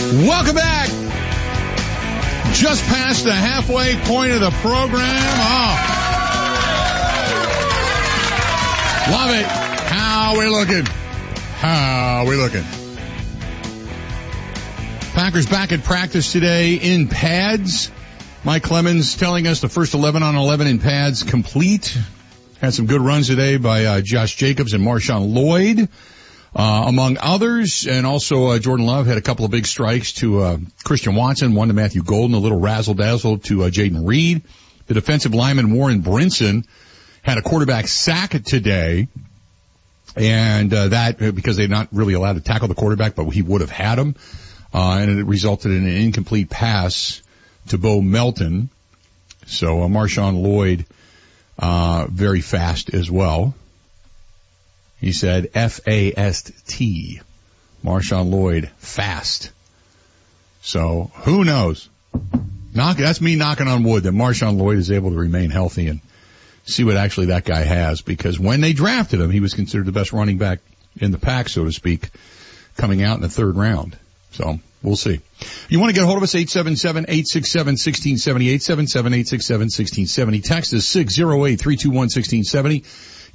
Welcome back. Just past the halfway point of the program. Oh. Love it. How we looking? Packers back at practice today in pads. Mike Clemens telling us the first 11 on 11 in pads complete. Had some good runs today by Josh Jacobs and Marshawn Lloyd, among others. And also Jordan Love had a couple of big strikes to Christian Watson, one to Matthew Golden, a little razzle-dazzle to Jaden Reed. The defensive lineman Warren Brinson had a quarterback sack today. And that because they're not really allowed to tackle the quarterback, but he would have had him. And it resulted in an incomplete pass to Bo Melton. So Marshawn Lloyd very fast as well. He said F-A-S-T. Marshawn Lloyd, fast. So who knows? That's me knocking on wood that Marshawn Lloyd is able to remain healthy and see what actually that guy has, because when they drafted him, he was considered the best running back in the pack, so to speak, coming out in the third round. So we'll see. You want to get a hold of us, 877-867-1670, 877-867-1670. Text is 608-321-1670.